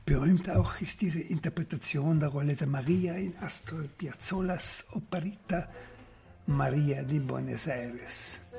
Berühmt auch ist ihre Interpretation der Rolle der Maria in Astor Piazzolas Operetta Maria di Buenos Aires.